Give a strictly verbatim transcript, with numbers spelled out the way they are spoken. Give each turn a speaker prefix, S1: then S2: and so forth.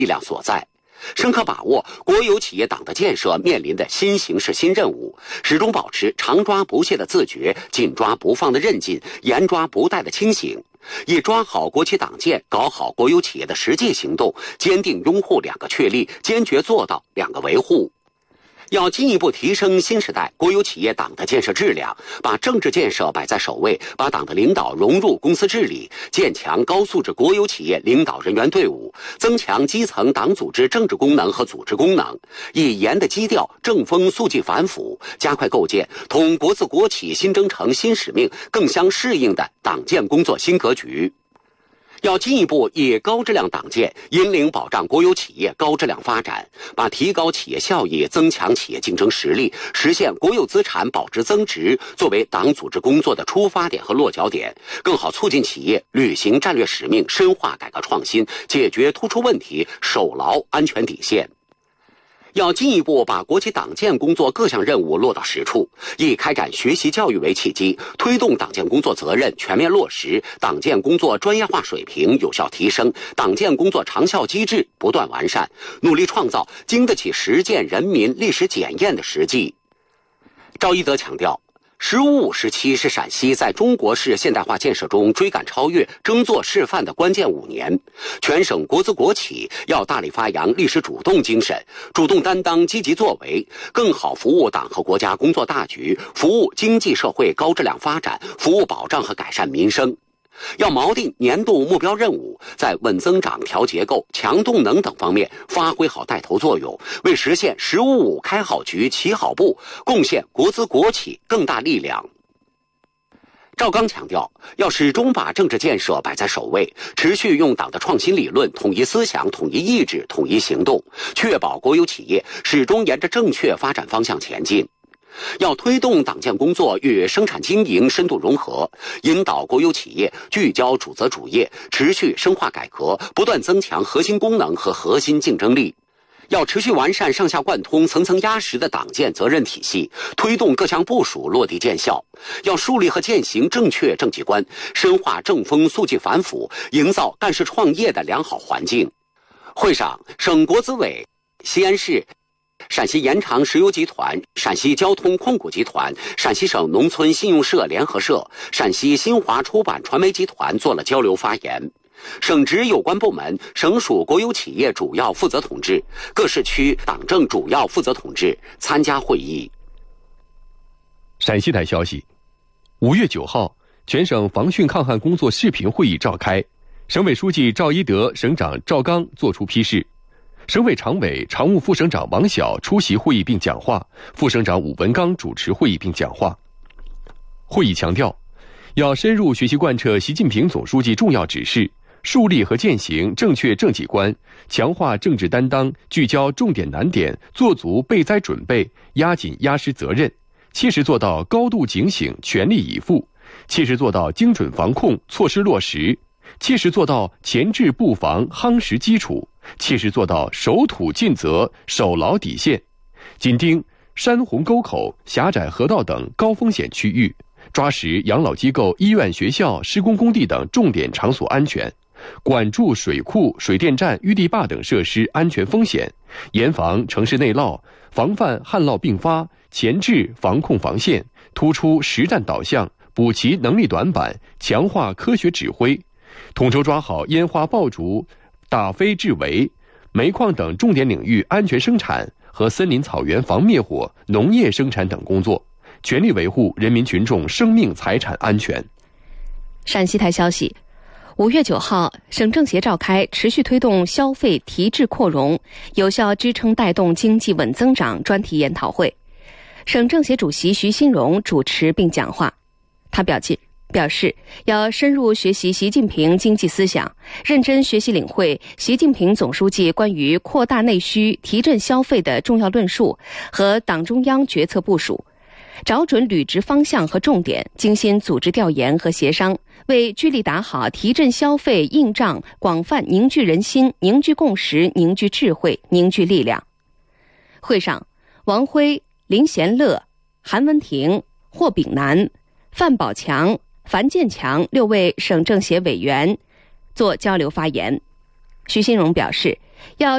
S1: 力量所在，深刻把握国有企业党的建设面临的新形势新任务，始终保持常抓不懈的自觉、紧抓不放的韧劲、严抓不怠的清醒，以抓好国企党建、搞好国有企业的实际行动，坚定拥护两个确立，坚决做到两个维护。要进一步提升新时代国有企业党的建设质量，把政治建设摆在首位，把党的领导融入公司治理，建强高素质国有企业领导人员队伍，增强基层党组织政治功能和组织功能，以严的基调正风肃纪反腐，加快构建同国资国企新征程新使命更相适应的党建工作新格局。要进一步以高质量党建引领保障国有企业高质量发展，把提高企业效益、增强企业竞争实力、实现国有资产保值增值作为党组织工作的出发点和落脚点，更好促进企业履行战略使命，深化改革创新，解决突出问题，守牢安全底线。要进一步把国企党建工作各项任务落到实处，以开展学习教育为契机，推动党建工作责任全面落实，党建工作专业化水平有效提升，党建工作长效机制不断完善，努力创造经得起实践人民历史检验的实际。赵一德强调，十五五时期是陕西在中国式现代化建设中追赶超越、争做示范的关键五年。全省国资国企要大力发扬历史主动精神，主动担当积极作为，更好服务党和国家工作大局，服务经济社会高质量发展，服务保障和改善民生。要锚定年度目标任务，在稳增长、调结构、强动能等方面发挥好带头作用，为实现“十五五”开好局、起好步，贡献国资国企更大力量。赵刚强调，要始终把政治建设摆在首位，持续用党的创新理论统一思想、统一意志、统一行动，确保国有企业始终沿着正确发展方向前进。要推动党建工作与生产经营深度融合，引导国有企业聚焦主责主业，持续深化改革，不断增强核心功能和核心竞争力。要持续完善上下贯通、层层压实的党建责任体系，推动各项部署落地见效。要树立和践行正确政绩观，深化正风肃纪反腐，营造干事创业的良好环境。会上，省国资委、西安市、陕西延长石油集团、陕西交通控股集团、陕西省农村信用社联合社、陕西新华出版传媒集团做了交流发言。省直有关部门、省属国有企业主要负责同志、各市区党政主要负责同志参加会议。
S2: 陕西台消息，五月九号，全省防汛抗旱工作视频会议召开，省委书记赵一德、省长赵刚作出批示。省委常委、常务副省长王晓出席会议并讲话，副省长武文刚主持会议并讲话。会议强调，要深入学习贯彻习近平总书记重要指示，树立和践行正确政绩观，强化政治担当，聚焦重点难点，做足备灾准备，压紧压实责任，切实做到高度警醒、全力以赴，切实做到精准防控、措施落实，切实做到前置布防、夯实基础，切实做到守土尽责、守牢底线，紧盯山洪沟口、狭窄河道等高风险区域，抓实养老机构、医院、学校、施工工地等重点场所安全，管住水库、水电站、淤地坝等设施安全风险，严防城市内涝，防范旱涝并发，前置防控防线，突出实战导向，补齐能力短板，强化科学指挥，统筹抓好烟花爆竹、打非治围、煤矿等重点领域安全生产和森林草原防灭火、农业生产等工作，全力维护人民群众生命财产安全。
S3: 陕西台消息，五月九号，省政协召开持续推动消费提质扩容、有效支撑带动经济稳增长专题研讨会，省政协主席徐新荣主持并讲话。他表示表示要深入学习习近平经济思想，认真学习领会习近平总书记关于扩大内需、提振消费的重要论述和党中央决策部署，找准履职方向和重点，精心组织调研和协商，为聚力打好提振消费硬仗广泛凝聚人心、凝聚共识、凝聚智慧、凝聚力量。会上，王辉、林贤乐、韩文婷、霍炳南、范宝强、樊建强六位省政协委员做交流发言。徐新荣表示，要